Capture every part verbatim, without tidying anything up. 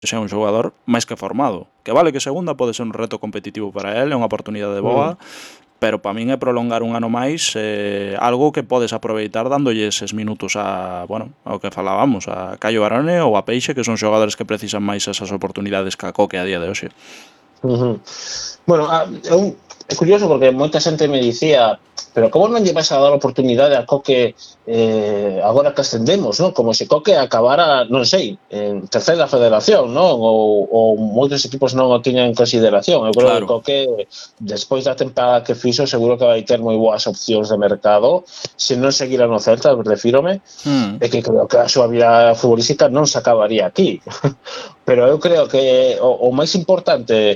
xa un xogador máis que formado. Que vale que segunda pode ser un reto competitivo para ele, é unha oportunidade boa, mm. pero para min é prolongar un ano máis eh, algo que podes aproveitar dándolle eses minutos a, bueno, ao que falábamos, a Caio Barone ou a Peixe, que son xogadores que precisan máis esas oportunidades que a Coque a día de hoxe. Uh-huh. Bueno, é, un, é curioso porque moita xente me dicía, pero como non lle vais a dar oportunidade a Coque eh, agora que ascendemos, non? Como se Coque acabara, non sei, en terceira federación, non? Ou, ou moitos equipos non o tiñan en consideración. Eu creo claro. que Coque, despois da temporada que fixo, seguro que vai ter moi boas opcións de mercado. Se non seguira no Celta, refírome, hmm. é que creo que a súa vida futbolística non se acabaría aquí. Pero eu creo que o, o máis importante,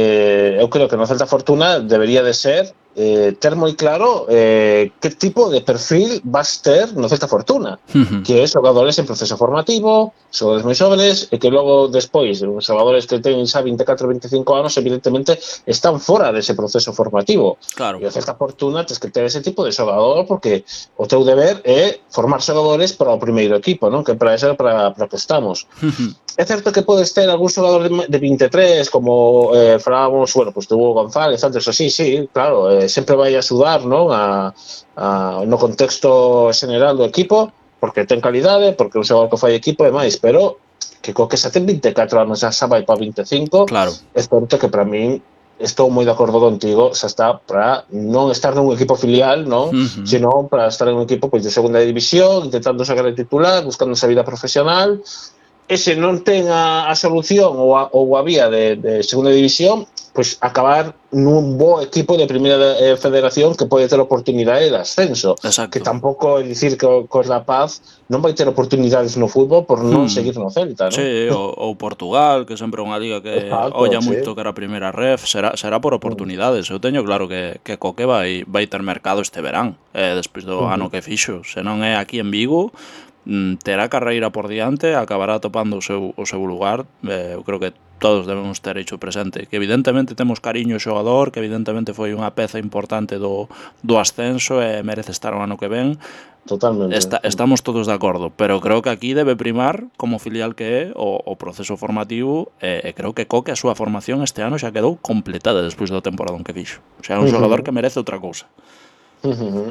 eh, eu creo que no Celta Fortuna debería de ser eh, ter moi claro eh, que tipo de perfil vas ter no Celta Fortuna, uh-huh. que é xogadores en proceso formativo, xogadores moi xovenes, e que logo despois, os xogadores que ten xa vinte e catro, vinte e cinco anos, evidentemente están fora dese proceso formativo. Claro. E o Celta Fortuna tens que ter ese tipo de xogador, porque o teu deber é formar xogadores para o primeiro equipo, non? Que para eso para, para que estamos. Uh-huh. É certo que podes ter algún xogador de, de vinte e tres, como eh, falábamos, bueno, pues tuvo González antes, o sí, sí, claro, eh, sempre vai axudar, non? A, a, no contexto general do equipo, porque ten calidade, porque é un xogador que fai equipo e máis, pero que co que xa ten vinte e catro anos, xa xa vai para vinte e cinco, claro. É certo que para min estou moi de acordo contigo, xa está para non estar nun equipo filial, non? Uh-huh. Sino para estar en un equipo pois, de segunda división, intentando sacar el titular, buscando esa vida profesional. E se non ten a, a solución ou a, ou a vía de, de segunda división, pois acabar nun bo equipo de primeira eh, federación que pode ter oportunidade de ascenso. Exacto. Que tampouco é dicir que o Cos da Paz non vai ter oportunidades no fútbol por non hmm. seguir no Celta, non? Sí, ou, ou Portugal, que sempre é unha liga que Exacto, olla sí. moito que era a primeira ref, será, será por oportunidades. Eu teño claro que, que Coque vai, vai ter mercado este verán, eh, despois do uh-huh. ano que fixo. Se non é aquí en Vigo, terá carreira por diante, acabará topando o seu, o seu lugar. eh, eu creo que todos debemos ter hecho presente que evidentemente temos cariño ao xogador, que evidentemente foi unha peza importante do, do ascenso e merece estar o ano que ven. Totalmente. Está, estamos todos de acordo, pero creo que aquí debe primar, como filial que é, o, o proceso formativo, e, e creo que Coque a súa formación este ano xa quedou completada despois do temporadón que fixo. O sea, é un uh-huh. xogador que merece outra cousa. Uh-huh.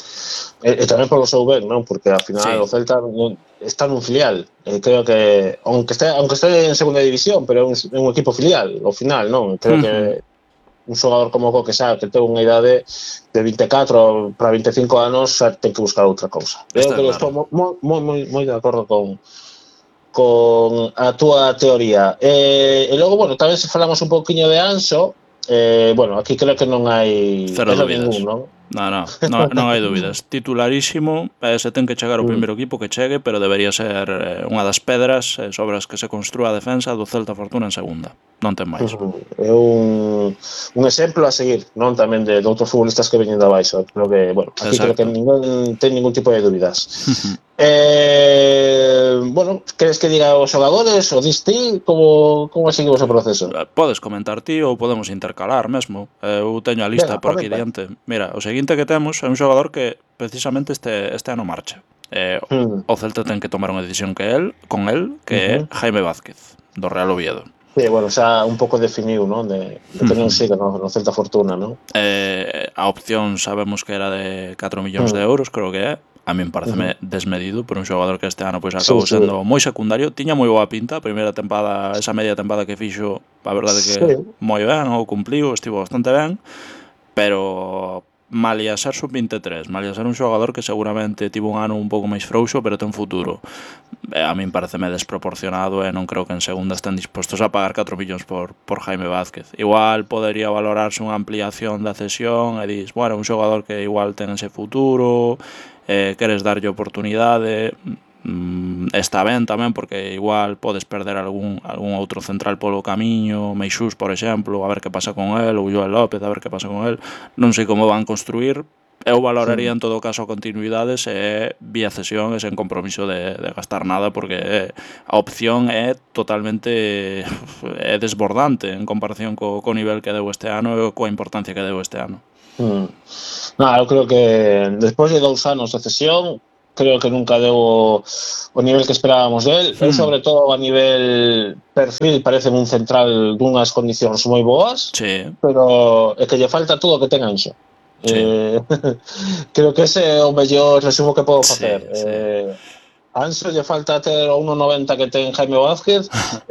E, e tamén polo seu ben, non? Porque ao final sí. o Celta non, está nun filial. E creo que, aunque este, aunque este en segunda división, pero é un, un equipo filial, ao final, non? Creo uh-huh. que un xogador como Coque xa, que ten unha idade de vinte e catro para vinte e cinco anos, xa ten que buscar outra cousa. Eu creo que estou moi, moi, moi, moi de acordo con con a túa teoría. E, e logo, bueno, tamén se falamos un pouquiño de Anso, eh, bueno, aquí creo que non hai cero dúbidas. Ningún, non? No, no, no, non hai dúbidas. Titularísimo, eh, se ten que chegar o primeiro equipo que chegue, pero debería ser eh, unha das pedras eh, sobre as que se construa a defensa do Celta Fortuna en segunda. Non ten máis. É un, un exemplo a seguir, non tamén de, de outros futbolistas que veñen de abaixo. Creo que, bueno, aquí Exacto. creo que ningún ten ningún tipo de dúbidas. eh, bueno, queres que diga os xogadores, o dis ti, como, como seguimos o proceso? Podes comentar ti ou podemos intercalar mesmo. Eu teño a lista Venga, por aquí diante. Mira, o seguinte que temos é un xogador que precisamente este, este ano marcha. Eh, hmm. O Celta ten que tomar unha decisión que el, con el, que uh-huh. é Jaime Vázquez, do Real Oviedo. Sí, bueno, xa un pouco definiu, non? De, de que non siga no, no Celta Fortuna, non? Eh, a opción sabemos que era de catro millóns uh-huh. de euros, creo que é. A min pareceme uh-huh. desmedido por un xogador que este ano pois acabou sí, sí. sendo moi secundario. Tiña moi boa pinta, a primeira tempada, esa media tempada que fixo, a verdade que sí. moi ben, o cumpliu, estivo bastante ben, pero malia ser sub vinte e tres, malia ser un xogador que seguramente tivo un ano un pouco máis frouxo, pero ten futuro. Eh, a min pareceme desproporcionado e non creo que en segunda estén dispostos a pagar catro millóns por, por Jaime Vázquez. Igual podería valorarse unha ampliación da cesión e dis, bueno, un xogador que igual ten ese futuro, eh, queres darlle oportunidade, mm, está ben tamén porque igual podes perder algún, algún outro central polo camiño, Meixús, por exemplo, a ver que pasa con el, ou Joel López, a ver que pasa con el. Non sei como van construir. Eu valoraría en todo caso a continuidades e vía cesión e sen compromiso de, de gastar nada, porque a opción é totalmente é desbordante en comparación co, co nivel que deu este ano e coa importancia que deu este ano. Mm. No, eu creo que despois de dous anos de cesión creo que nunca deu o, o nivel que esperábamos del. Hmm. Eu, sobre todo, a nivel perfil, parece un central dunhas condicións moi boas, Sí, pero é que lle falta todo o que ten Anxo. sí, Eh, creo que ese é o mellor resumo que podo sí, facer. sí. Eh, a Anxo lle falta ter o uno noventa que ten Jaime Vázquez,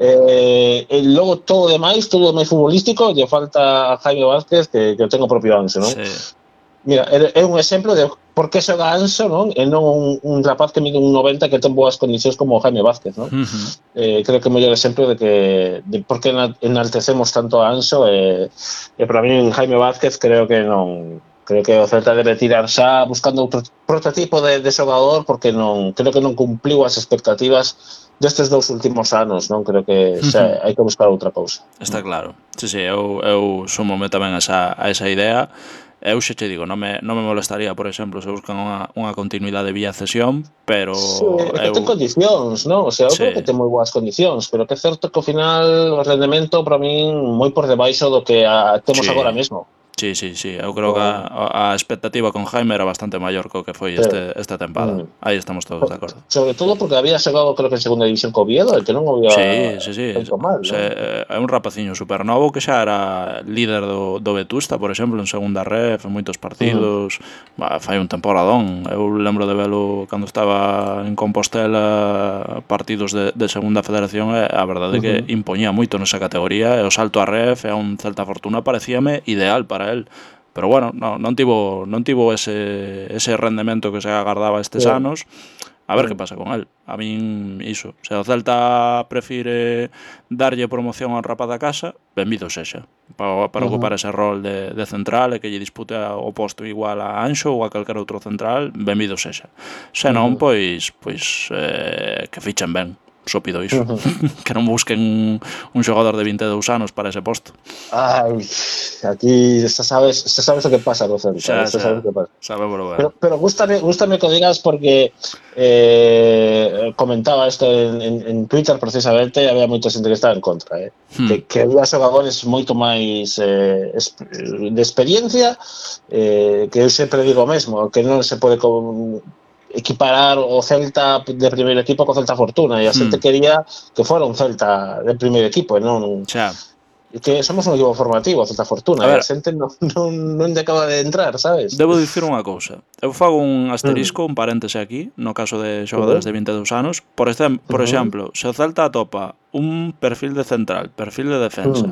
eh, e logo todo o demais, todo o máis futbolístico, lle falta a Jaime Vázquez que, que o ten o propio Anxo, non? Sí. Mira, é, é un exemplo de por que xoga Anxo, non? E non un, un rapaz que mide un noventa que ten boas condicións como Jaime Vázquez, non? Ujú. Eh, creo que é o mellor exemplo de que de por que enaltecemos tanto a Anxo, e, e para mí Jaime Vázquez creo que non, creo que o Celta debe tirar xa buscando outro prototipo de, de xogador, porque non, creo que non cumpliu as expectativas destes dous últimos anos, non? Creo que xa hai que buscar outra cousa. Está claro. Sí, sí, eu, eu súmome tamén a esa, a esa idea. Eu xe che digo, non me, non me molestaría, por exemplo, se buscan unha, unha continuidade vía cesión, pero Sí, é que eu... ten condicións, non? O sea, eu Sí. creo que ten moi boas condicións, pero que é certo que ao final o rendemento para min moi por debaixo do que a, temos Sí. agora mesmo. Sí, sí, sí. Eu creo que a, a expectativa con Jaime era bastante maior que o que foi Sí. este, esta tempada. Mm. Aí estamos todos de acordo. Sobre todo porque había xogado, creo que en segunda división co Oviedo, e que non o había Sí, sí, sí. feito mal, Se, non? é un rapaciño super novo que xa era líder do, do Vetusta, por exemplo, en segunda ref, en moitos partidos. Uh-huh. Bah, fai un temporadón. Eu lembro de velo cando estaba en Compostela, partidos de, de segunda federación, e a verdade é que Uh-huh. impoñía moito nesa categoría, e o salto a ref e a un Celta Fortuna parecíame ideal para el. Pero bueno, non, non tivo non tivo ese, ese rendemento que se agardaba estes Sí. anos. A ver Mm. que pasa con el. A min, iso. Se o Celta prefire darlle promoción ao rapaz da casa, benvido sexa. Para, para Ujú. ocupar ese rol de, de central e que lle dispute o posto igual a Anxo ou a calquer outro central, benvido sexa. Se non, Ujú. pois, pois eh, que fichen ben. Só pido iso. Ujú. Que non busquen un, un xogador de vinte e dous anos para ese posto. Ai, aquí xa sabes, xa sabes o que pasa no Celta, Xa, xa xa, sabes o que pasa. sabémolo Pero, ben. pero gústame, gústame que o digas porque eh, comentaba isto en, en, en Twitter precisamente, e había moita xente que estaba en contra, eh? Hmm. que, que había xogadores moito máis eh, esp- de experiencia, eh, que eu sempre digo o mesmo, que non se pode com, equiparar o Celta de primeiro equipo co Celta Fortuna, e a xente Hmm. quería que fora un Celta de primeiro equipo, e non... Xa. que somos un equipo formativo, Celta Fortuna, A e ver. a xente non, non, non lle acaba de entrar, sabes? Debo dicir unha cousa. Eu fago un asterisco, un paréntese aquí, no caso de xogadores de vinte e dous anos. Por, exem por Ujú. exemplo, se o Celta atopa un perfil de central, perfil de defensa,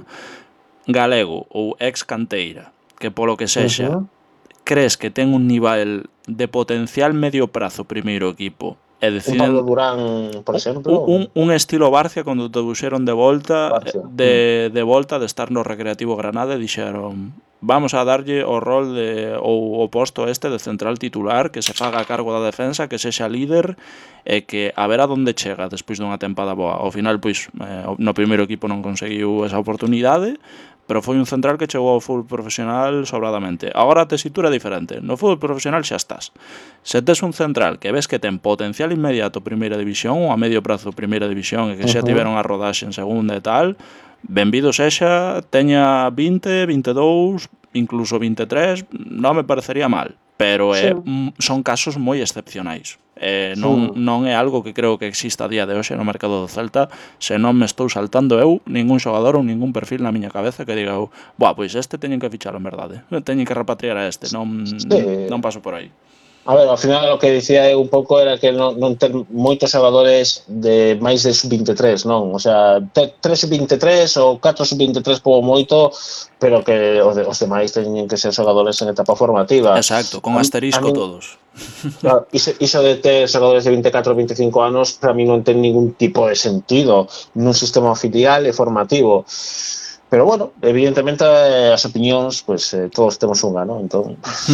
galego ou ex canteira, que polo que sexa, Ujú. crees que ten un nivel de potencial medio prazo primeiro equipo, e Un Pablo deciden Durán, por exemplo. un, un estilo Barcia cando te buxeron de volta Barcia. de, de volta de estar no Recreativo Granada e dixeron vamos a darlle o rol de ou o posto este de central titular, que se faga a cargo da defensa, que sexa líder e que a ver a donde chega despois dunha tempada boa. Ao final, pois, eh, no primeiro equipo non conseguiu esa oportunidade, pero foi un central que chegou ao fútbol profesional sobradamente. Agora a tesitura é diferente. No fútbol profesional xa estás. Se tes un central que ves que ten potencial inmediato primeira división ou a medio prazo primeira división e que xa Ujú. tiveron a rodaxe en segunda e tal, benvido sexa, teña vinte, vinte e dous, incluso vinte e tres, non me parecería mal, pero Sí. eh, son casos moi excepcionais. Eh, non, Mm. non é algo que creo que exista a día de hoxe no mercado do Celta, se non me estou saltando eu ningún xogador ou ningún perfil na miña cabeza que diga eu, buah, pois este teñen que fichalo en verdade, teñen que repatriar a este, non, Sí. non paso por aí. A ver, ao final o que dicía eu un pouco era que non, non ter moitos xogadores de máis de sub vinte e tres, non? O sea, ter tres sub vinte e tres ou catro sub vinte e tres como moito, pero que os, de, os demais teñen que ser xogadores en etapa formativa. Exacto, con A- asterisco a min- todos. Claro, iso, iso de ter xogadores de vinte e catro ou vinte e cinco anos para mí non ten ningún tipo de sentido nun sistema filial e formativo. Pero bueno, evidentemente as opinións, pues eh, todos temos unha, ¿no? Entón,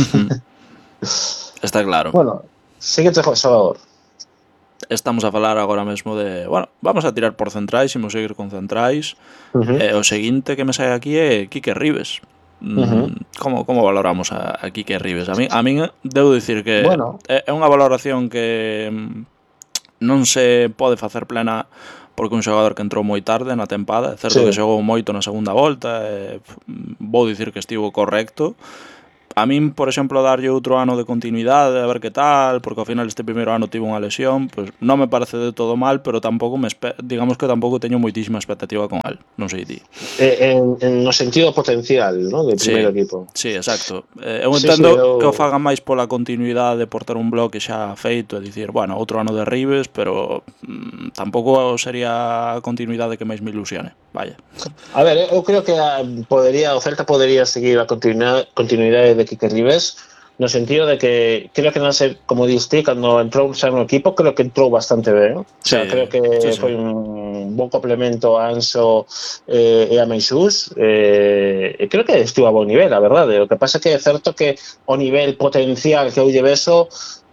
Está claro. bueno, seguinte xogador. Estamos a falar agora mesmo de, bueno, vamos a tirar por centrais, imos seguir con centrais. Uh-huh. Eh, o seguinte que me sae aquí é Quique Ribes. Mm, Uh-huh. como, como valoramos a, a Quique Ribes? A min, a min debo dicir que Bueno. é, é unha valoración que mm, non se pode facer plena porque un xogador que entrou moi tarde na tempada, é certo Sí. que xogou moito na segunda volta, e, vou dicir que estivo correcto, a min, por exemplo, darlle outro ano de continuidade, a ver que tal, porque ao final este primeiro ano tivo unha lesión, pois non me parece de todo mal, pero tampouco me espe digamos que tampouco teño moitísima expectativa con el, non sei ti. Eh, en, en no sentido potencial, ¿no? De primeiro sí, equipo. Sí, exacto. Eh, eu Sí, entendo sí, eu... que o fagan máis pola continuidade, por ter un bloque xa feito, e dicir, bueno, outro ano de Ribes, pero mm, tampouco sería a continuidade que máis me ilusione, vaya. A ver, eu creo que a, podería, o Celta podería seguir a continuidade, continuidade de Quique Ribes, no sentido de que creo que non sei, como diste, cando entrou xa no equipo, creo que entrou bastante ben. O sea, Sí, creo que sí, sí. foi un bon complemento a Anso eh, e a Meixús. Eh, e creo que estivo a bon nivel, a verdade. O que pasa é que é certo que o nivel potencial que eu lle beso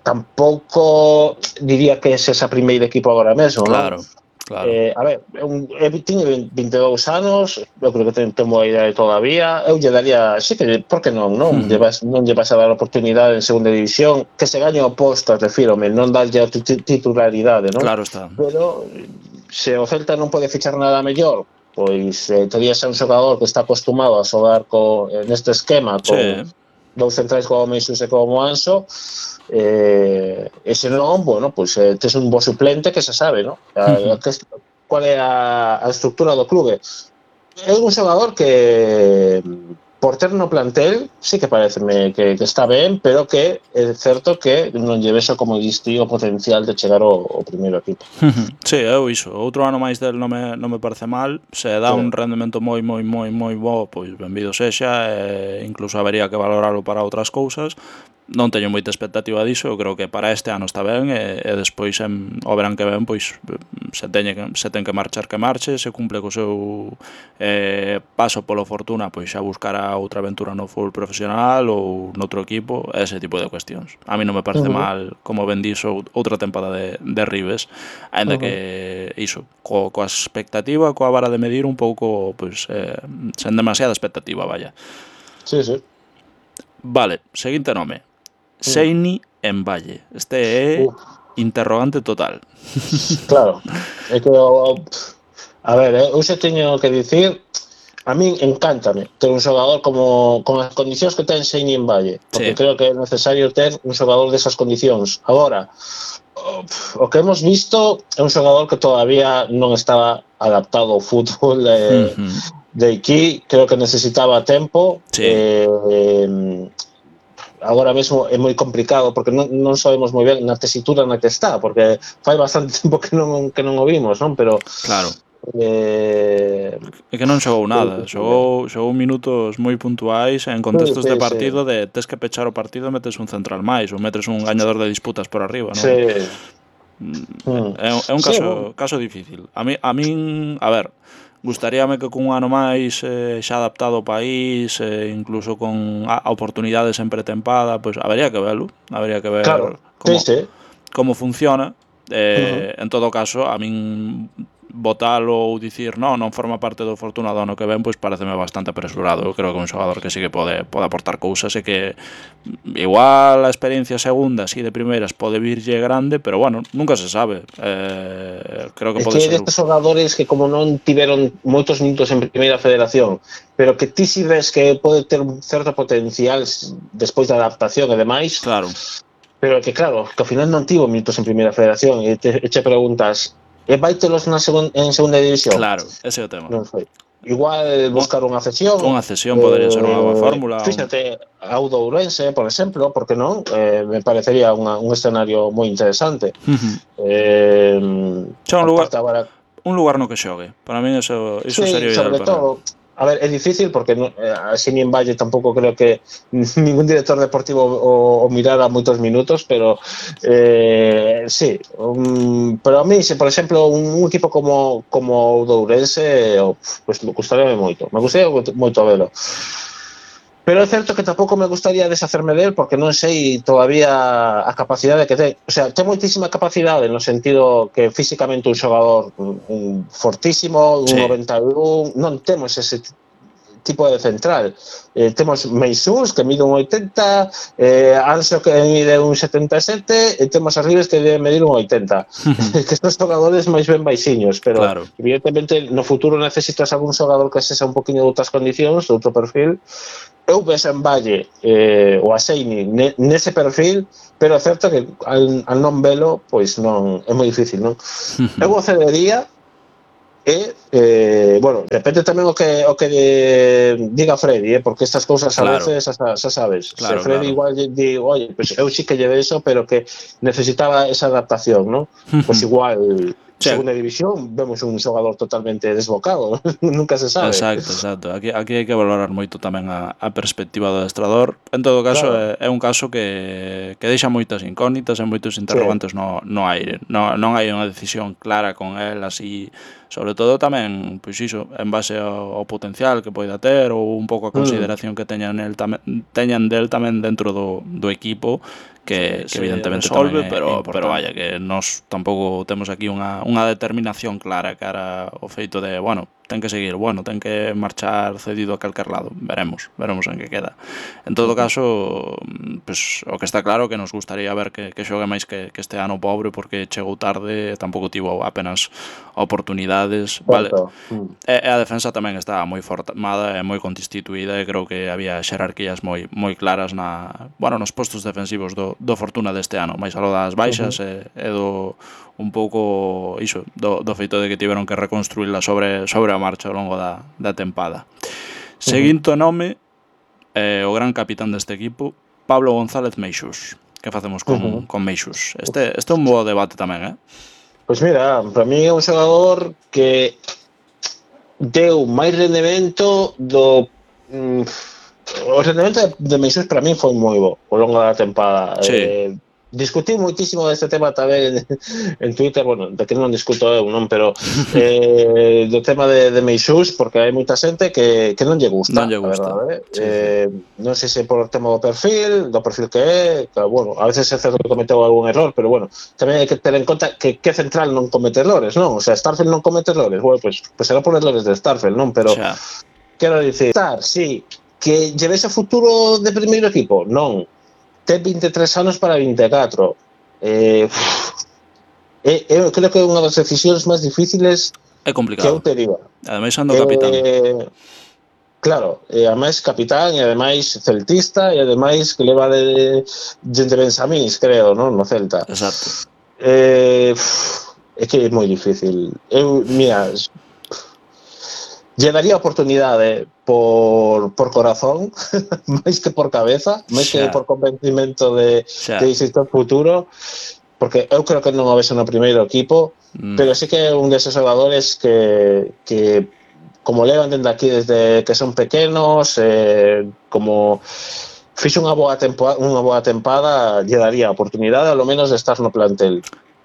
tampouco diría que é esa primeiro equipo agora mesmo, claro. non? Claro. Eh, a ver, eu, eu tiño vinte e dous anos, eu creo que ten, ten boa idade todavía, eu lle daría, sí que, por que non, non? Uh -huh. Llevas, non lle vas a dar oportunidade en segunda división, que se gañe o posto, refírome, non darlle a titularidade, non? Claro está. Pero se o Celta non pode fichar nada mellor, pois eh, tería ser un xogador que está acostumado a xogar co, neste esquema con sí. dous centrais como Meixús e como Anso. Eh, e se non, bueno, pois eh, tes un bo suplente que se sabe, ¿no? A, a, que, cual é a, a estructura do clube. É un xogador que por ter no plantel sí que pareceme que, que está ben, pero que é certo que non lle vexo, como diste, o potencial de chegar ao, ao primeiro equipo. Sí, eu iso. Outro ano máis del non me, non me parece mal. Se dá sí. un rendemento moi, moi, moi, moi bo, pois benvido sexa, e incluso habería que valoralo para outras cousas. Non teño moita expectativa diso, eu creo que para este ano está ben, e, e despois en, o verán que ven, pois se, teñe, se ten que marchar que marche, se cumple co seu eh, paso polo Fortuna, pois xa buscará outra aventura no fútbol profesional ou noutro equipo, ese tipo de cuestións. A mí non me parece uh -huh. mal, como ben dixo, outra tempada de, de Ribes, ainda uh -huh. que iso, co, coa expectativa, coa vara de medir un pouco, pois, eh, sen demasiada expectativa, vaya. Sí, sí. Vale, seguinte nome. Seini en Valle. Este é Uf. interrogante total. Claro, é que a ver, eu xe teño que dicir, a min encántame ter un xogador como con as condicións que ten Seini en Valle, porque sí. creo que é necesario ter un xogador desas condicións. Agora, o que hemos visto é un xogador que todavía non estaba adaptado ao fútbol de, uh -huh. de aquí, creo que necesitaba tempo. Sí. Eh, agora mesmo é moi complicado porque non, non sabemos moi ben na tesitura na que está, porque fai bastante tempo que non, que non o vimos, non? Pero claro. Eh, é que non xogou nada, xogou, xogou minutos moi puntuais en contextos sí, sí, de partido sí. de tes que pechar o partido e metes un central máis ou metes un gañador de disputas por arriba, non? Sí. Mm. É, é un caso, sí, bueno. caso difícil. A mí, a min, a ver, gustaríame que con un ano máis eh, xa adaptado ao país, eh, incluso con a, oportunidades en pretempada, pois pues, habería que verlo, habería que ver claro. como, sí, sí. como funciona. Eh, uh -huh. En todo caso, a min botalo ou dicir non, non forma parte do Fortuna do ano que ven, pois pareceme bastante apresurado. Eu creo que é un xogador que sí que pode, pode aportar cousas e que igual a experiencia segunda, así de primeiras, pode virlle grande, pero bueno, nunca se sabe. Eh, creo que é pode que ser... destes xogadores que como non tiveron moitos minutos en primeira federación, pero que ti si ves que pode ter un certo potencial despois da adaptación e demais, claro. Pero que claro, que ao final non tivo minutos en primeira federación e te, te preguntas, e vai telos na segun, en segunda división? Claro, ese é o tema. Non foi. Igual buscar unha cesión. Unha cesión podería eh, ser unha boa fórmula. Fíxate, ao do Ourense, por exemplo, porque non? Eh, me parecería unha, un escenario moi interesante. Uh -huh. eh, un, lugar, agora, un lugar no que xogue. Para mí eso, eso sí, sería sobre ideal todo, para... A ver, é difícil porque no, así en Valle tampouco creo que ningún director deportivo o, o mirara moitos minutos, pero eh, sí, um, pero a mí, se por exemplo un, un equipo como como o do Ourense, pues me gustaría moito, me gustaría moito velo. Pero é certo que tampouco me gustaría deshacerme del porque non sei todavía a capacidade que ten. O sea, ten moitísima capacidade no sentido que físicamente un xogador un fortísimo, un sí. noventa e un, non temos ese tipo de central. Eh, temos Meixús que mide un oitenta, eh, Anso que mide un setenta e sete e temos a Ribes que debe medir un oitenta. Que estes xogadores máis ben baixiños, pero claro. Evidentemente no futuro necesitas algún xogador que sexa un poquinho de outras condicións, de outro perfil. eu ves en Valle eh, o a Seini ne, nese perfil, pero é certo que al, al non velo, pois non é moi difícil, non? Eu o cedería e, eh, bueno, depende tamén o que o que de, diga Freddy, eh, porque estas cousas a Claro. veces, xa, xa sabes, Claro, se Freddy claro. igual di, oye, pues eu sí que lleve eso, pero que necesitaba esa adaptación, non? Pois igual... Sí. Segunda división, vemos un xogador totalmente desbocado, nunca se sabe. Exacto, exacto. Aquí, aquí hai que valorar moito tamén a, a perspectiva do adestrador. En todo caso, Claro. é, é un caso que, que deixa moitas incógnitas e moitos interrogantes sí. no, no aire. No, non hai unha decisión clara con el, así, sobre todo tamén, pois iso, en base ao, ao potencial que poida ter ou un pouco a consideración mm. que teñan, el, tam, teñan del tamén dentro do, do equipo, que, sí, que evidentemente resolve, tamén é, pero, é pero vaya, que nós tampouco temos aquí unha, unha determinación clara cara ao feito de, bueno, ten que seguir, bueno, ten que marchar cedido a calquer lado, veremos, veremos en que queda. En todo caso, pues, o que está claro que nos gustaría ver que, que xogue máis que, que este ano pobre, porque chegou tarde, tampouco tivo apenas oportunidades, vale. E, e a defensa tamén está moi formada e moi constituída, e creo que había xerarquías moi moi claras na, bueno, nos postos defensivos do, do Fortuna deste ano, máis aló das baixas uh-huh. e, e do un pouco iso, do, do feito de que tiveron que reconstruirla sobre, sobre a marcha ao longo da, da tempada. Uh-huh. Seguinte nome, eh, o gran capitán deste equipo, Pablo González Meixús. Que facemos con, uh-huh. con Meixús? Este, este é un bo debate tamén, eh? Pois mira, para mí é un xogador que deu máis rendemento do... Mm, o rendemento de, de Meixús para mí foi moi bo ao longo da tempada. Sí. Eh, discutí moitísimo deste tema tamén en, en Twitter, bueno, de que non discuto eu, non, pero eh, do tema de, de Meixús, porque hai moita xente que, que non lle gusta, non lle gusta. Verdade, eh? Sí, eh, sí. Non sei se por o tema do perfil, do perfil que é, que, bueno, a veces é certo que cometeu algún error, pero bueno, tamén hai que ter en conta que que central non comete errores, non? O sea, Starfelt non comete errores, bueno, pues, pues será por errores de Starfelt, non? Pero, xa. Quero dicir, estar, sí, que lleve ese futuro de primeiro equipo, non. Ten vinte e tres anos para vinte e catro. Eh, eh, eu creo que é unha das decisións máis difíciles é complicado. Que eu tería. Ademais, sendo capitán. Eh, claro, e ademais capitán, e ademais celtista, e ademais que leva de gente Benjamíns, creo, non? No Celta. Exacto. Eh, é que é moi difícil. Eu, mira... lle daría oportunidade por, por corazón, máis que por cabeza, máis que por convencimento de, de éxito futuro, porque eu creo que non o ves no primeiro equipo, mm. pero sí que é un deses xogadores que, que como levan dende aquí desde que son pequenos, eh, como fixo unha boa tempada, unha boa tempada, lle daría oportunidade ao menos de estar no plantel.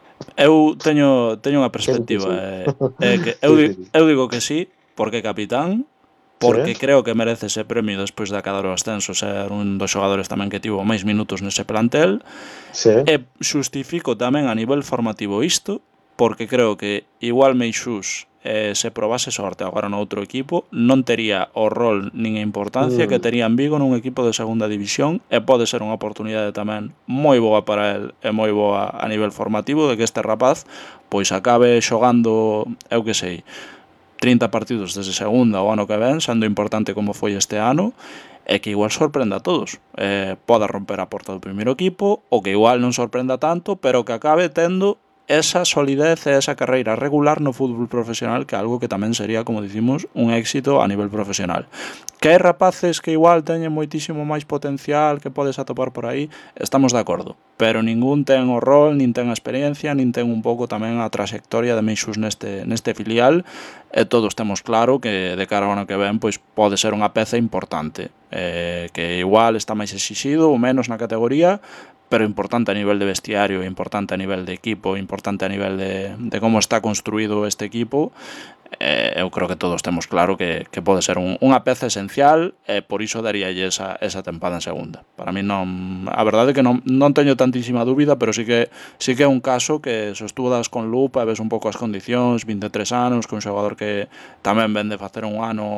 Eu teño teño unha perspectiva, eh, eh, que eu, eu digo que sí, porque capitán, porque sí. creo que merece ese premio despois de acabar o ascenso, ser un dos xogadores tamén que tivo máis minutos nese plantel, sí. e xustifico tamén a nivel formativo isto, porque creo que igual Meixús eh, se probase sorte agora no outro equipo, non tería o rol nin a importancia mm. que tería en Vigo nun equipo de segunda división, e pode ser unha oportunidade tamén moi boa para el e moi boa a nivel formativo de que este rapaz pois acabe xogando, eu que sei, trinta partidos desde segunda o ano que ven, sendo importante como foi este ano, e que igual sorprenda a todos. Eh, poda romper a porta do primeiro equipo, ou que igual non sorprenda tanto, pero que acabe tendo esa solidez e esa carreira regular no fútbol profesional, que é algo que tamén sería, como dicimos, un éxito a nivel profesional. Que hai rapaces que igual teñen moitísimo máis potencial, que podes atopar por aí, estamos de acordo, pero ningún ten o rol, nin ten a experiencia, nin ten un pouco tamén a trayectoria de Meixús neste, neste filial, e todos temos claro que de cara ao ano que ven pois pode ser unha peza importante, eh, que igual está máis exixido ou menos na categoría, pero importante a nivel de vestiario, importante a nivel de equipo, importante a nivel de, de como está construído este equipo. Eh, eu creo que todos temos claro que, que pode ser un, unha peza esencial, e por iso daríalle esa, esa tempada en segunda. Para mí non, a verdade é que non, non teño tantísima dúbida, pero sí que sí que é un caso que se estudas con lupa e ves un pouco as condicións, vinte e tres anos, que un xogador que tamén ven de facer un ano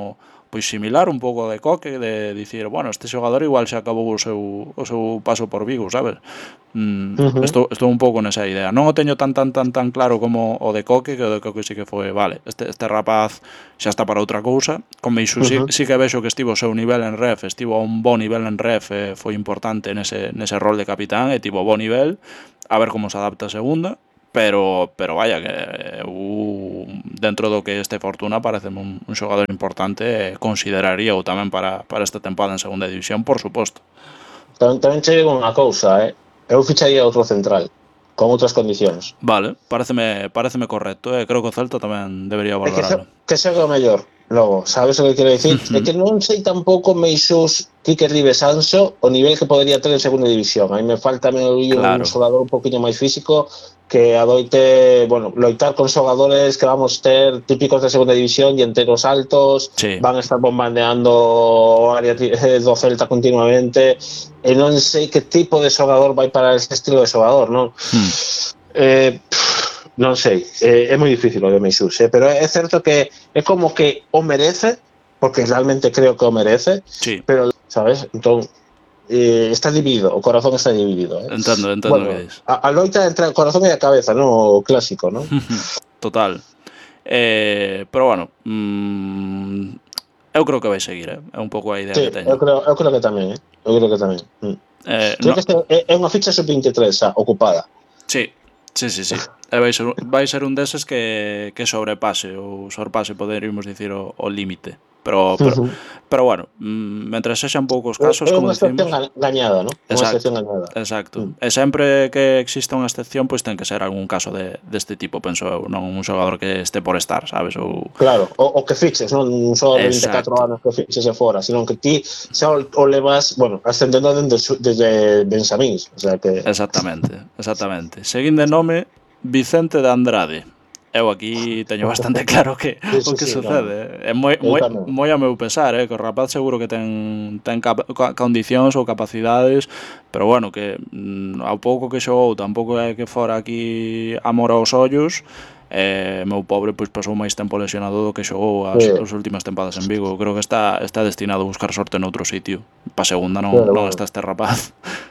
pois similar un pouco de Coque, de dicir, bueno, este xogador igual xa acabou o seu, o seu paso por Vigo, sabes? Mm, Uh -huh. estou, estou un pouco nesa idea. Non o teño tan tan tan tan claro como o de Coque, que o de Coque sí que foi, vale, este, este rapaz xa está para outra cousa. Con Meixú uh -huh. sí, sí que vexo que estivo o seu nivel en ref, estivo a un bon nivel en ref, eh, foi importante nese, nese rol de capitán, e tivo bon nivel, a ver como se adapta a segunda. Pero, pero vaya, que eu, dentro do que este Fortuna parece un, un xogador importante, consideraría ou tamén para, para esta tempada en segunda división, por suposto. Tamén, tamén che digo unha cousa, eh? Eu ficharía outro central, con outras condicións. Vale, pareceme, pareceme correcto, eh? Creo que o Celta tamén debería valorarlo. É que, que segue o mellor, logo, sabes o que quero dicir? Uh -huh. É que non sei tampouco Meixús, Quique Rives, Anso, o nivel que podería ter en segunda división. Aí me falta me claro. un xogador un poquinho máis físico, que adoite, bueno, loitar con xogadores que vamos ter típicos de segunda división e enteros altos, sí. Van a estar bombardeando o área do Celta continuamente, e non sei que tipo de xogador vai para ese estilo de xogador, non? Hmm. Eh, non sei, eh, é moi difícil o de Meixús, eh, pero é certo que é como que o merece, porque realmente creo que o merece, sí. Pero, sabes, entón Eh, está dividido, o corazón está dividido, eh? Entendo, entendo bueno, que dices. A, a loita entre o corazón e a cabeza, no, o clásico, ¿no? Total. Eh, pero bueno, mmm, eu creo que vai seguir, eh? É un pouco a idea sí, que teño. Eu creo, eu creo que tamén, eh? Eu creo que tamén. Mm. Eh, creo no. que este é, é unha ficha sub veintitrés xa, ocupada. Sí, sí, sí, sí. E vai ser, vai ser un deses que, que sobrepase ou sorpase, poderíamos dicir, o, o límite. Pero, pero, uh -huh. pero bueno, mentre sexan poucos casos, é como unha decimos... É unha excepción gañada, ¿no? Unha excepción gañada. Exacto. Mm. E sempre que exista unha excepción, pois pues ten que ser algún caso de, deste tipo, penso eu, non un xogador que este por estar, sabes? Ou... Claro, o, o que fixes, non un xogador de vinte e catro anos que fixes e fora, sino que ti xa o, o levas, bueno, ascendendo desde, desde Benjamíns, o sea que... Exactamente, exactamente. Seguindo de nome, Vicente de Andrade. Eu aquí teño bastante claro que sí, sí, o que sí, sucede. É moi, moi, moi a meu pesar, eh, que o rapaz seguro que ten, ten cap condicións ou capacidades, pero bueno, que mm, ao pouco que xogou tampouco é que fora aquí amor aos ollos. Eh, meu pobre pois pasou máis tempo lesionado do que xogou as, sí. as últimas tempadas en Vigo. Creo que está, está destinado a buscar sorte noutro sitio. Pa segunda non, claro, non bueno. está este rapaz.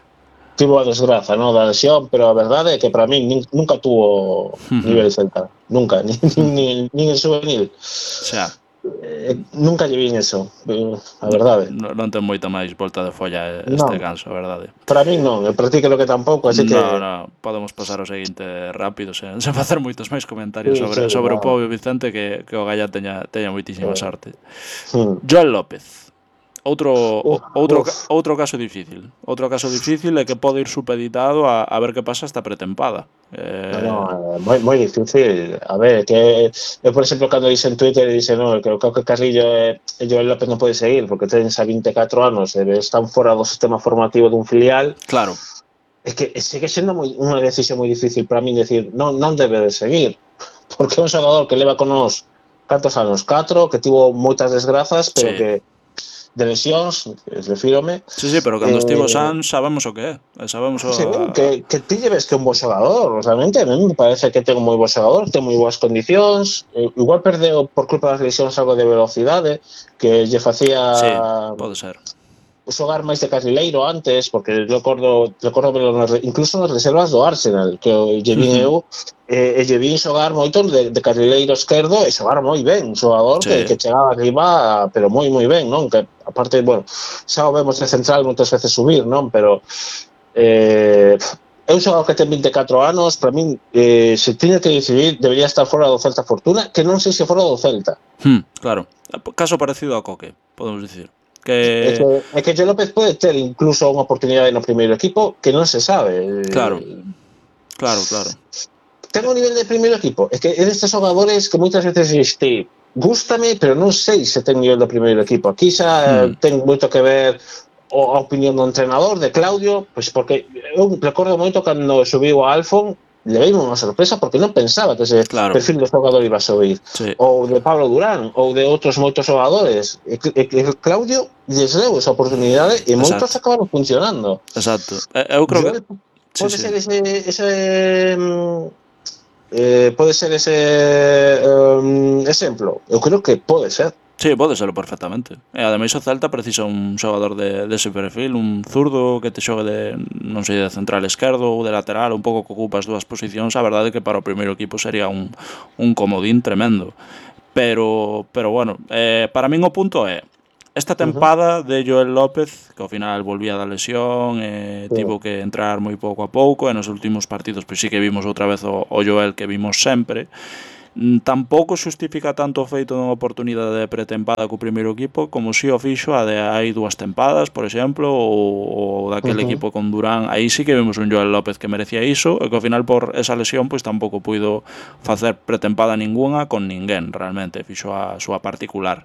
Tivo a desgraza, ¿no? Da lesión, pero a verdade é que para mí nin, nunca tuvo nivel Celta, nunca, ni, ni, ni en juvenil. O sea, eh, nunca lle vin eso, a verdade. Non, non ten moita máis volta de folla este no. canso, a verdade. Para mí non, eu practico lo que tampouco, así no, que... No, no, podemos pasar ao seguinte rápido, sen, sen facer moitos máis comentarios sí, sobre, sí, sobre claro. o pobo Vicente, que, que o Galla teña, teña moitísima sí. sorte. Sí. Joel López. Outro, uf, outro, uf. outro caso difícil. Outro caso difícil é que pode ir supeditado a, a ver que pasa esta pretempada. Eh... No, no, moi, moi difícil. A ver, que eu, por exemplo, cando dice en Twitter, dice, no, que o que Carrillo e eh, Joel López non pode seguir porque ten xa vinte e catro anos e están fora do sistema formativo dun filial. Claro. É que sigue sendo moi, unha decisión moi difícil para min decir, non, non debe de seguir. Porque é un xogador que leva con nos cantos anos? catro, que tivo moitas desgrazas, pero sí. que de lesións, refírome. Sí, sí, pero cando eh, estivo san sabemos o que é. Sabemos o... Sí, que, que ti ves que é un bo xogador, realmente a mí me parece que ten un moi bo xogador, ten moi boas condicións, eh, igual perdeu por culpa das lesións algo de velocidade, que lle facía... Sí, pode ser. Xogar máis de carrileiro antes, porque recordo, recordo incluso nas reservas do Arsenal, que lle vin eu, e, e lle vin xogar moito de, de carrileiro esquerdo e xogar moi ben, un xogador sí. que, que chegaba arriba, pero moi moi ben, non? Que aparte, bueno, xa o vemos de central moitas veces subir, non? Pero eh, é un xogador que ten vinte e catro anos, para min, eh, se tiña que decidir, debería estar fora do Celta Fortuna, que non sei se fora do Celta. Hmm, claro, caso parecido a Coque, podemos dicir. Que... É que, é que Joel López pode ter incluso unha oportunidade no primeiro equipo que non se sabe. Claro, claro, claro. Ten un nivel de primeiro equipo. É que é destes xogadores que moitas veces este, gústame, pero non sei se ten nivel do primeiro equipo. Aquí xa hmm. ten moito que ver a opinión do entrenador, de Claudio, pois porque eu recordo moito cando subiu a Alfon, levei unha sorpresa porque non pensaba que ese claro. perfil de xogador iba a subir. Sí. Ou de Pablo Durán, ou de outros moitos xogadores. E, e, e Claudio lles deu esa oportunidade e moitos acabaron funcionando. Exacto. Eu creo que... Pode sí, ser sí. ese... ese eh, pode ser ese um, exemplo. Eu creo que pode ser. Sí, pode serlo perfectamente. E ademais o Celta precisa un xogador de, dese perfil, un zurdo que te xogue de, non sei, de central esquerdo ou de lateral, un pouco que ocupa as dúas posicións. A verdade é que para o primeiro equipo sería un, un comodín tremendo. Pero, pero bueno, eh, para min o punto é esta Uh-huh. tempada de Joel López, que ao final volvía da lesión, eh, Sí. tivo que entrar moi pouco a pouco, e nos últimos partidos pois sí que vimos outra vez o, o Joel que vimos sempre. Tampouco xustifica tanto o feito dunha oportunidade de pretempada co primeiro equipo como si o fixo a de hai dúas tempadas, por exemplo, ou, ou daquele Uh-huh. equipo con Durán. Aí sí que vemos un Joel López que merecía iso, e que ao final por esa lesión pois tampouco puido facer pretempada ningunha con ninguén, realmente fixo a súa particular.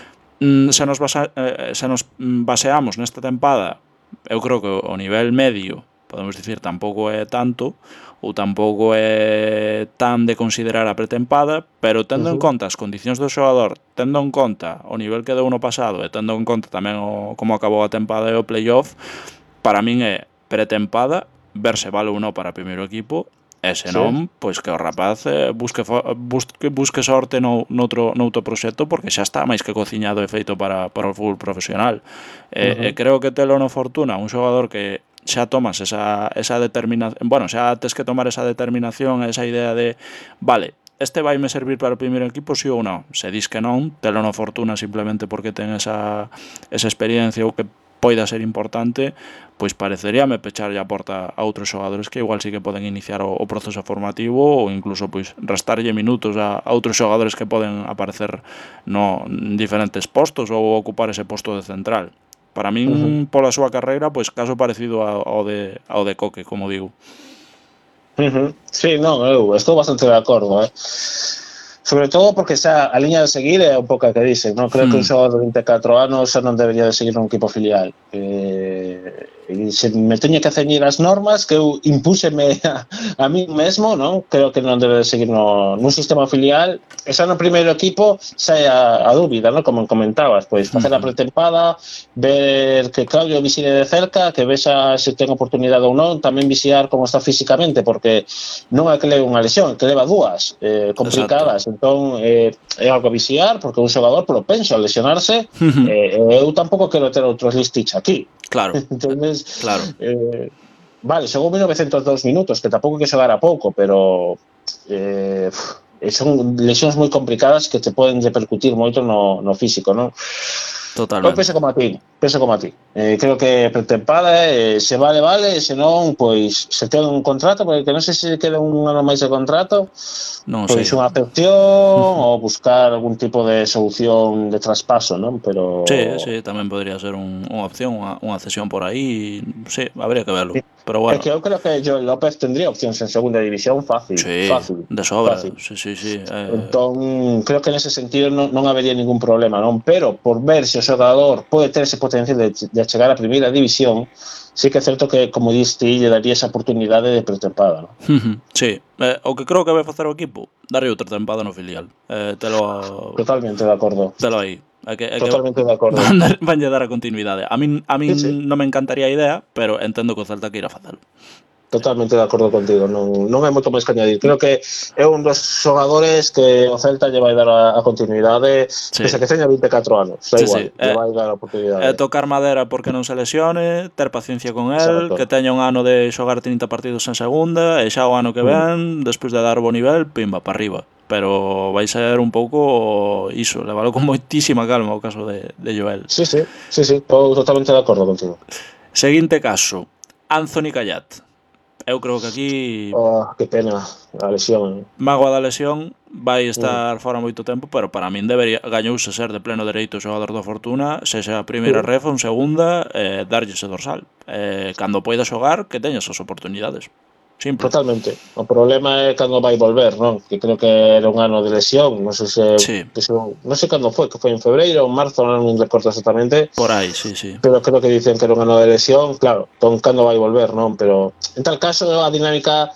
Se nos, basa, eh, se nos baseamos nesta tempada, eu creo que o nivel medio, podemos dicir, tampouco é tanto, ou tampouco é tan de considerar a pretempada, pero tendo en Uh-huh. conta as condicións do xogador, tendo en conta o nivel que deu no pasado e tendo en conta tamén o, como acabou a tempada e o playoff, para min é pretempada, ver se vale ou non para o primeiro equipo, e se non, sí, pois que o rapaz eh, busque, busque, busque sorte no, noutro, noutro proxecto, porque xa está máis que cociñado e feito para, para o fútbol profesional. E, uh-huh. e creo que telo no Fortuna, un xogador que xa tomas esa, esa determinación, bueno, xa tes que tomar esa determinación, esa idea de, vale, este vai me servir para o primeiro equipo, sí ou non? Se dis que non, telo no Fortuna simplemente porque ten esa, esa experiencia ou que poida ser importante, pois pareceríame pecharlle a porta a outros xogadores que igual sí que poden iniciar o, o proceso formativo, ou incluso pois restarlle minutos a, a outros xogadores que poden aparecer no en diferentes postos ou ocupar ese posto de central. Para min, uh-huh, pola súa carreira, pois caso parecido ao de, ao de Coque, como digo. Uh-huh. Sí, non, eu estou bastante de acordo, eh? Sobre todo porque xa a liña de seguir é un pouco a que dicen, non? Creo hmm. que un xogador de vinte e catro anos xa non debería de seguir nun equipo filial. Eh, e se me teño que ceñir as normas que eu impúseme a, a mí mesmo, non? Creo que non debe de seguir no, nun sistema filial. E xa no primeiro equipo xa é a, a dúbida, non? Como comentabas, pois facer a pretempada, ver que Claudio visire de cerca, que vexa se ten oportunidade ou non, tamén visiar como está físicamente, porque non é que leve unha lesión, que leva dúas eh, complicadas. Exacto. Entón eh, é algo a vixiar, porque un xogador propenso a lesionarse, uh-huh. eh, eu tampouco quero ter outros Listich aquí. Claro. Entonces, claro. Eh, vale, xogou mil novecentos e dous minutos, que tampouco que xogar a pouco, pero eh, son lesións moi complicadas que te poden repercutir moito no, no físico, non? Totalmente. Eu penso como a ti, penso como a ti. Eh, creo que pretempada, eh, se vale, vale, se non, pois se queda un contrato, porque non sei se queda un ano máis de contrato, non pois sei. unha excepción uh-huh. ou buscar algún tipo de solución de traspaso, non? Pero sí, sí, tamén podría ser un, unha opción, unha, unha cesión por aí, sí, habría que verlo. Sí. Pero bueno. É que eu creo que Joel López tendría opcións en segunda división fácil, sí, fácil. de sobra, fácil. sí, sí, sí. Eh... Entón, creo que nese sentido non, non habería ningún problema, non? Pero por ver se o xogador pode ter ese potencial de, de chegar á primeira división, sí que é certo que, como diste, lle daría esa oportunidade de pretempada, non? Sí, eh, o que creo que vai facer o equipo, darlle outra tempada no filial. Eh, telo... Totalmente de acordo. Telo aí. É que, é Totalmente que de acordo. Van, van lle dar a continuidade. A min, a min sí, sí. non me encantaría a idea, pero entendo que o Celta queira facelo. Totalmente de acordo contigo, non, non hai moito máis que añadir. Creo que é un dos xogadores que o Celta lle vai dar a, a continuidade, sí. Pese que teña vinte e catro anos, da sí, igual, sí. lle vai dar a oportunidade. É tocar madera porque non se lesione, ter paciencia con el, exacto. Que teña un ano de xogar trinta partidos en segunda, e xa o ano que ven, mm. despois de dar o bo nivel, pimba, para arriba. Pero vai ser un pouco iso, levalo con moitísima calma o caso de, de Joel. Sí, sí, sí, sí, estou totalmente de acordo contigo. Seguinte caso, Anthony Callat. Eu creo que aquí... Oh, que pena, a lesión. Mágoa da lesión, vai estar mm. fora moito tempo, pero para min debería gañouse ser de pleno dereito o xogador do Fortuna, se xa a primeira mm. refa, un segunda, eh, darlle ese dorsal. Eh, cando poida xogar, que teña esas oportunidades. Simple. Totalmente. O problema é cando vai volver, non? Que creo que era un ano de lesión, non sei se, sí. que se non sei cando foi, que foi en febreiro ou en marzo, non recordo exactamente. Por aí, sí, sí. Pero creo que dicen que era un ano de lesión, claro, ton cando vai volver, non? Pero en tal caso a dinámica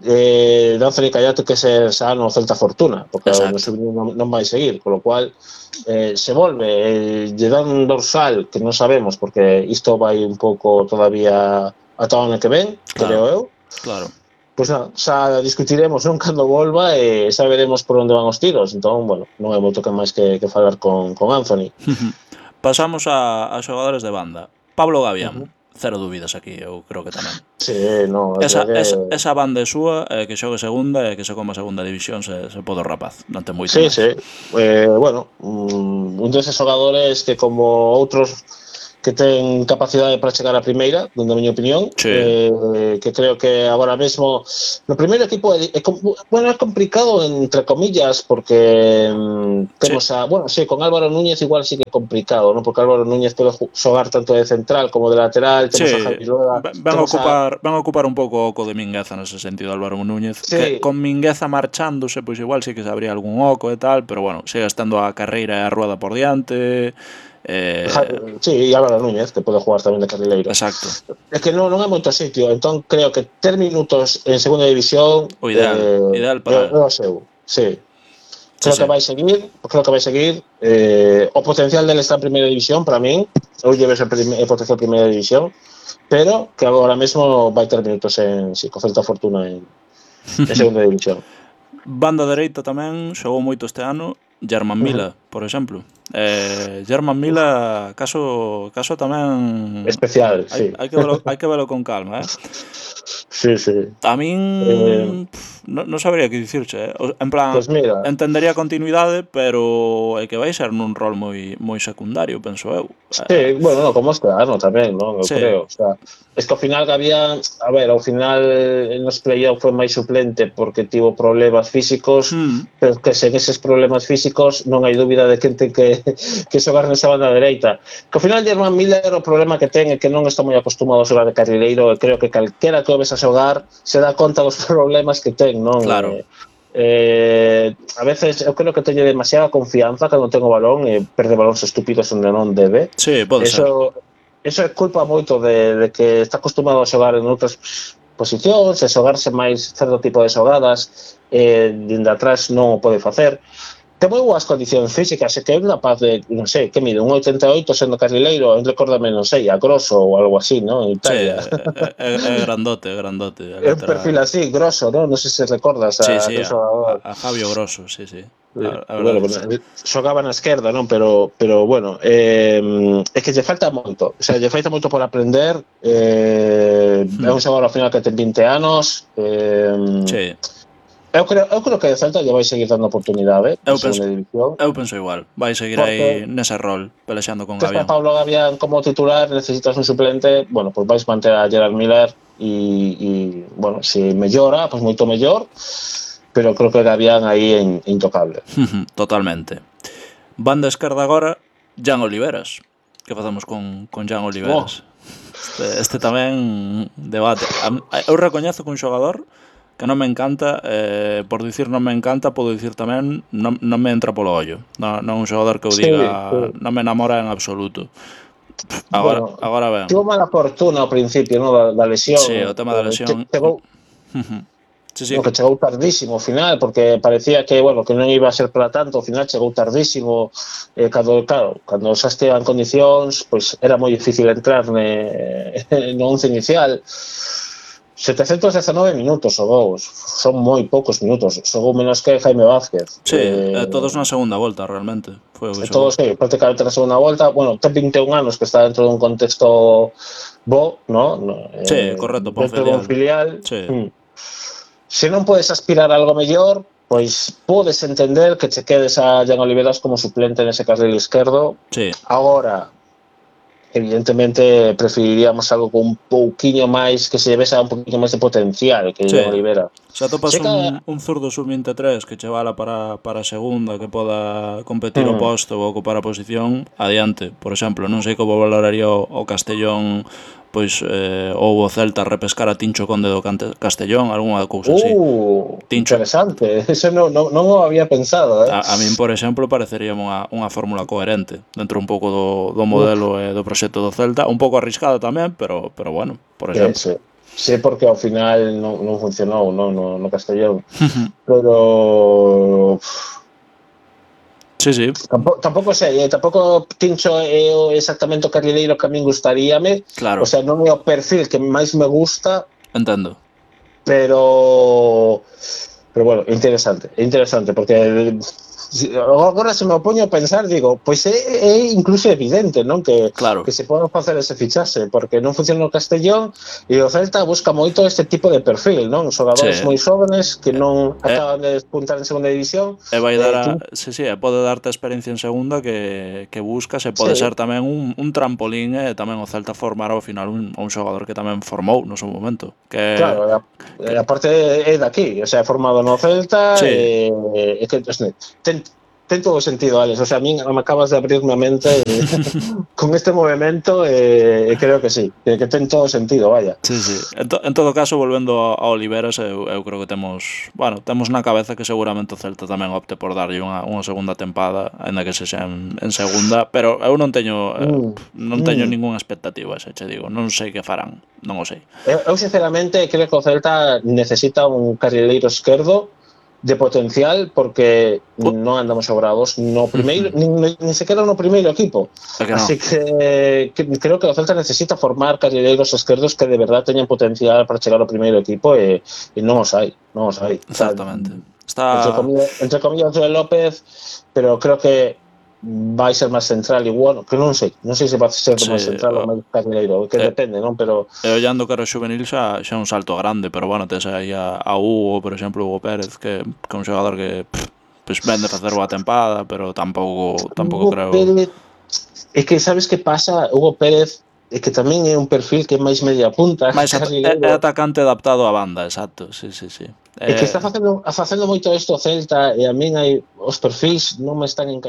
eh, de Anthony Callat que se sano o Celta Fortuna, porque non, non vai seguir, con lo cual eh, se volve, eh, lle dan un dorsal que non sabemos, porque isto vai un pouco todavía ata o ano que ven, claro. creo eu. Claro. Pois pues nada, xa discutiremos non cando volva e xa veremos por onde van os tiros. Entón, bueno, non hai moito que máis que, que falar con, con Anthony. Pasamos a, a xogadores de banda. Pablo Gavián, Uh-huh. cero dúbidas aquí, eu creo que tamén. Sí, no, Esa, que... esa, esa banda é súa, eh, que xogue segunda e que se coma segunda división se, se pode o rapaz, non ten moito Sí, máis. sí. Eh, bueno, un deses xogadores que como outros que ten capacidade para chegar a primeira, donde a miña opinión, sí. eh, que creo que agora mesmo no primeiro equipo é, é, bueno, é complicado entre comillas porque mm, temos sí. a, bueno, sí, con Álvaro Núñez igual sí que é complicado, ¿no? Porque Álvaro Núñez pode xogar tanto de central como de lateral, temos sí. a Javi Rueda, van a ocupar, a... van a ocupar un pouco o oco de Mingueza nese sentido, Álvaro Núñez, sí. que con Mingueza marchándose, pois pues igual sí que se abría algún oco e tal, pero bueno, sigue estando a carreira e a Rueda por diante. Eh... Sí, e Álvaro Núñez, que pode jugar tamén de carrileiro. Exacto. É que non, non é moito sitio, entón creo que ter minutos en segunda división o ideal, eh, ideal para é o seu, sí. Creo sí, que sí. vai seguir, creo que vai seguir eh, o potencial dele está en primeira división para min, eu lleves o potencial en primeira división, pero que agora mesmo vai ter minutos en si, co Celta Fortuna en, en segunda división. Banda dereita tamén xogou moito este ano Germán Mila, uh-huh. por exemplo. Eh, Germán Mila, caso caso tamén especial, hai, sí. Hai que velo, hai que velo con calma, eh. Sí, sí. A min eh, non no sabría que dicirche, eh. En plan, pues mira, entendería a continuidade, pero é que vai ser nun rol moi moi secundario, penso eu. Sí, eh, bueno, no, como este ano tamén, non? Eu sí. creo, o sea, es que ao final Gavián, a ver, ao final nos playoff foi máis suplente porque tivo problemas físicos, mm. pero que sen eses problemas físicos non hai dúbida de que ten que, que xogar nesa banda dereita. Que ao final Germán Miller o problema que ten é que non está moi acostumado a xogar de carrileiro e creo que calquera que o ves a xogar se dá conta dos problemas que ten, non? Claro. Eh, Eh, a veces eu creo que teño demasiada confianza cando tengo balón e perde balóns estúpidos onde non debe. Sí, pode eso, ser. Eso é culpa moito de, de que está acostumado a xogar en outras posicións, a xogarse máis certo tipo de xogadas e dende atrás non o pode facer. Ten moi boas condicións físicas, e que é capaz de, non sei, que mide un oitenta e oito sendo carrileiro, recórdame, non sei, a Grosso ou algo así, non? En Italia. Sí, é, é grandote, é grandote. É un perfil así, Grosso, non? Non sei se recordas a, sí, sí, a, a, a Fabio Grosso, sí, sí. A, a bueno, bueno, xogaba na esquerda, non? Pero, pero bueno, eh, é que lle falta moito, o sea, lle falta moito por aprender, eh, hmm. é un xogador ao final que ten vinte anos, eh, sí. Eu creo, eu creo que o Celta lle vai seguir dando oportunidade eu penso, división. Eu penso igual, vai seguir porque aí nese rol, pelexando con Gavián. Pablo Gavián como titular, necesitas un suplente, bueno, pues vais manter a Gerard Miller e, e bueno, se mellora, pues moito mellor, pero creo que Gavián aí é intocable. Totalmente. Banda esquerda agora, Jan Oliveras. Que facemos con, con Jan Oliveras? Oh. Este, este tamén debate. Eu recoñezo que un xogador que non me encanta, eh, por dicir non me encanta, podo dicir tamén non, non me entra polo ollo. Non, non un xogador que eu diga sí, sí. non me enamora en absoluto. Agora, bueno, agora ben. Tivo mala fortuna ao principio, no, da, da lesión. Sí, o tema da lesión. Que, chegou, sí, sí. No, que chegou tardísimo ao final, porque parecía que, bueno, que non iba a ser para tanto, ao final chegou tardísimo. Eh, cando, claro, cando xa estea en condicións, pois era moi difícil entrar ne, no once inicial. setecentos dezanove minutos xogou, son moi poucos minutos, xogou menos que Jaime Vázquez. Sí, eh, todos na segunda volta, realmente. Foi o que todos, sí, prácticamente na segunda volta. Bueno, ten vinte e un anos que está dentro dun contexto bo, ¿no? Sí, eh, correcto, dentro dun filial. Sí. Mm. Se non podes aspirar a algo mellor, pois podes entender que che quedes a Jan Oliveras como suplente nese carril esquerdo. Sí. Agora, evidentemente preferiríamos algo con un pouquiño máis que se llevese a un pouquiño máis de potencial que sí. Jan Olivera. Se atopas que... un, un zurdo sub veintitrés que che vala para, para a segunda, que poda competir mm. o posto ou ocupar a posición, adiante. Por exemplo, non sei como valoraría o, o Castellón, pois eh, ou o Celta repescar a Tincho Conde do Castellón, algunha cousa así. Uh, Tincho. Interesante, eso non, non, non o había pensado, eh? A, a min, por exemplo, parecería unha, unha fórmula coherente dentro un pouco do, do modelo e uh. do proxecto do Celta, un pouco arriscada tamén, pero, pero bueno, por exemplo. Sí, sí, porque ao final non, non funcionou, non, no, no Castellón. Pero... Sí, sí. Tampouco, tampouco sei, eh? tampouco Tincho é exactamente o carrileiro que a min gustaríame. Claro. O sea, non é o perfil que máis me gusta. Entendo. pero pero bueno, interesante, interesante, porque agora se me opoño a pensar, digo, pois é, é incluso evidente, non, que, claro. que se poden facer ese fichaxe, porque non funciona no Castellón e o Celta busca moito este tipo de perfil, non, xogadores Sí. moi xóvenes que non Eh, acaban de despuntar en segunda división. E vai dar a, eh, sí, sí, e pode darte a experiencia en segunda que, que buscas, e pode Sí. ser tamén un, un trampolín e tamén o Celta formar ao final un, un xogador que tamén formou no seu momento. Que, Claro, a, que, a parte é daqui, o sea, formado no Celta, sí. e, e que ten, ten todo o sentido, Alex, o sea, a min me acabas de abrirme a mente con este movimento e eh, creo que sí, que, que ten todo o sentido, vaya. Sí, sí. En, to, en todo caso, volvendo a, a Oliveras, eu, eu creo que temos, bueno, temos na cabeza que seguramente o Celta tamén opte por darlle unha, unha segunda tempada, ainda que se xa en, en segunda, pero eu non teño mm, non teño mm. ningunha expectativa, se che digo, non sei que farán, non o sei. Eu, eu sinceramente creo que o Celta necesita un carrileiro esquerdo de potencial, porque uh. non andamos sobrados no primeiro, uh-huh. nin, nin sequera no primeiro equipo. Que Así no. que, que creo que o Celta necesita formar carrileiros esquerdos que de verdad teñan potencial para chegar ao primeiro equipo, e, e non os hai, non os hai. Exactamente. Está... Entre comillas, entre comillas Joel López, pero creo que vai ser máis central igual, que non sei, non sei se vai ser sí, máis central ou máis carrileiro, que eh, depende, non, pero e ollando cara ao xuvenil xa xa un salto grande, pero bueno, tes aí a, a Hugo, por exemplo, Hugo Pérez, que que un xogador que pff, pues vende facer boa tempada, pero tampouco tampouco Hugo creo. Pérez, é que sabes que pasa, Hugo Pérez é que tamén é un perfil que é máis media punta, máis at é, é atacante adaptado á banda, exacto, sí, sí, sí. É que está facendo facendo moito isto o Celta, e a min hai os perfis non me están